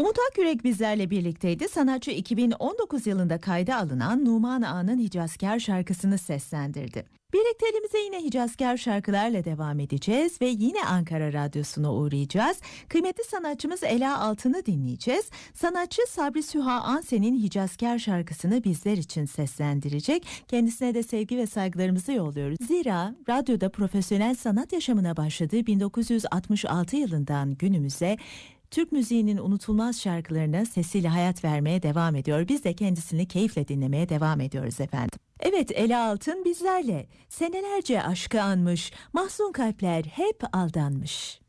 Umut Akyürek bizlerle birlikteydi. Sanatçı 2019 yılında kayda alınan Numan Ağa'nın Hicazkar şarkısını seslendirdi. Birlikteliğimize yine Hicazkar şarkılarla devam edeceğiz ve yine Ankara Radyosu'na uğrayacağız. Kıymetli sanatçımız Ela Altın'ı dinleyeceğiz. Sanatçı Sabri Süha Ansen'in Hicazkar şarkısını bizler için seslendirecek. Kendisine de sevgi ve saygılarımızı yolluyoruz. Zira radyoda profesyonel sanat yaşamına başladığı 1966 yılından günümüze Türk müziğinin unutulmaz şarkılarına sesiyle hayat vermeye devam ediyor. Biz de kendisini keyifle dinlemeye devam ediyoruz efendim. Evet, Ela Altın bizlerle. Senelerce aşkı anmış, mahzun kalpler hep aldanmış.